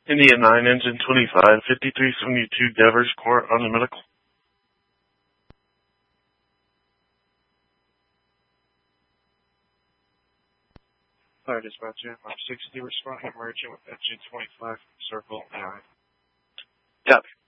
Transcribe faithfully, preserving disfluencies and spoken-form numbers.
India nine, engine twenty-five, fifty-three seventy-two Devers Court on the medical. Fire dispatcher, five sixty, responding emerging with engine twenty-five, circle nine. Copy.